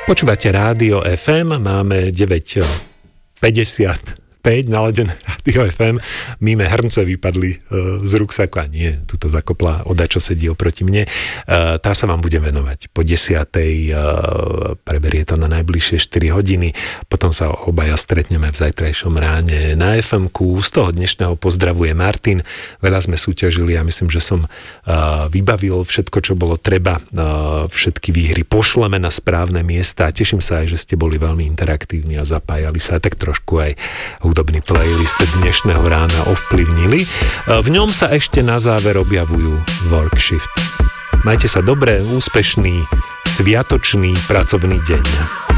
Počúvate Rádio FM, máme 9:55, naladené Rádio FM. Míme hrnce vypadli z ruksaku a nie, tuto zakopla Oda, čo sedí oproti mne. Tá sa vám bude venovať po 10:00, preberie to na najbližšie 4 hodiny, potom sa obaja stretneme v zajtrajšom ráne na FM-ku. Z toho dnešného pozdravuje Martin. Veľa sme súťažili a myslím, že som vybavil všetko, čo bolo treba. Všetky výhry pošleme na správne miesta a teším sa aj, že ste boli veľmi interaktívni a zapájali sa, tak trošku aj hudobný playlist dnešného rána ovplyvnili. V ňom sa ešte na záver objavujú Workshift. Majte sa dobre, úspešný, sviatočný pracovný deň.